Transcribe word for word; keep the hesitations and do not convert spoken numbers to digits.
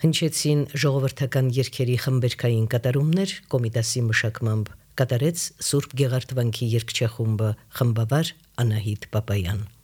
Հնչեցին ժողովրդական երգերի խմբերքային կատարումներ, Կոմիտասի մշակմամբ կատարեց Սուրբ Գեղարդվանքի երգչախումբը, խմբավար Անահիտ Պապայան։